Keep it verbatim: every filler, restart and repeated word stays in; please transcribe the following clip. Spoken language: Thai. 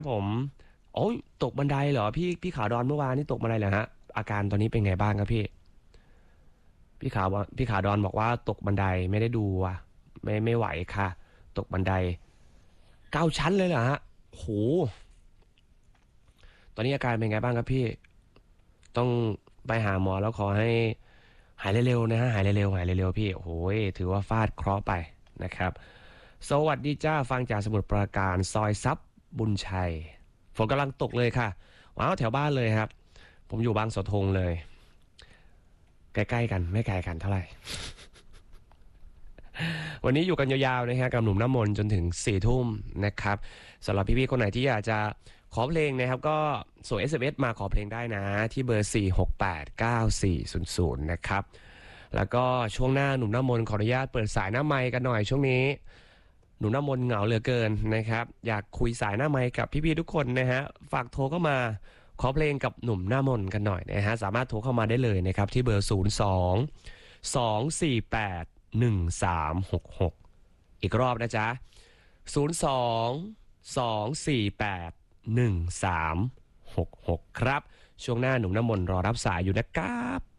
ผมโอ้ยตกบันไดเหรอพี่พี่ขาวดอนเมื่อวานนี่ตกบันไดเหรอฮะอาการตอนนี้เป็นไงบ้างครับพี่พี่ขาวบอกพี่ขาวดอนบอกว่าตกบันไดไม่ได้ดูอ่ะไม่ไม่ไหวค่ะตกบันไดเก้าชั้นเลยเหรอฮะโหตอนนี้อาการเป็นไงบ้างครับพี่ต้องไปหาหมอแล้วขอให้หายเร็วๆนะฮะหายเร็วๆหายเร็วๆพี่โอ้โหถือว่าฟาดเคราะห์ไปนะครับสวัสดีจ้าฟังจากสมุทรปราการซอยซับบุญชัยฝนกำลังตกเลยค่ะว้าวแถวบ้านเลยครับ ผมอยู่บางเสาธงเลยใกล้ๆกันไม่ไกลกันเท่าไหร่วันนี้อยู่กันยาวๆนะฮะกับหนุ่มน้ำมนต์จนถึงสี่ทุ่มนะครับสำหรับพี่ๆคนไหนที่อยากจะขอเพลงนะครับก็ส่ง เอส เอ็ม เอส มาขอเพลงได้นะที่เบอร์สี่ หก แปด เก้า สี่ ศูนย์ ศูนย์นะครับแล้วก็ช่วงหน้าหนุ่มน้ำมนต์ขออนุญาตเปิดสายหน้าไมค์กันหน่อยช่วงนี้หนุ่มน้ำมนต์เหงาเหลือเกินนะครับอยากคุยสายหน้าไมค์กับพี่ๆทุกคนนะฮะฝากโทรเข้ามา ขอเพลงกับหนุ่มหน้ามนต์กันหน่อยนะฮะสามารถโทรเข้ามาได้เลยนะครับที่เบอร์ศูนย์ สอง สอง สี่ แปด หนึ่ง สาม หก หกอีกรอบนะจ๊ะศูนย์ สอง สอง สี่ แปด หนึ่ง สาม หก หกครับช่วงหน้าหนุ่มน้ำมนต์รอรับสายอยู่นะครับ